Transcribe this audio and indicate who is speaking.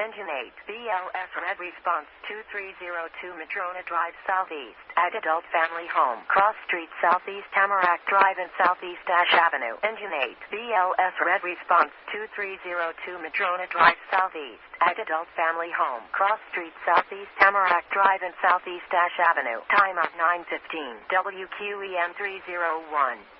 Speaker 1: Engine 8, BLS Red Response 2302 Madrona Drive Southeast, at Adult Family Home, Cross Street Southeast, Tamarack Drive and Southeast Ash Avenue. Engine 8, BLS Red Response 2302 Madrona Drive Southeast, at Adult Family Home, Cross Street Southeast, Tamarack Drive and Southeast Ash Avenue. Time of 9:15, WQEN 301.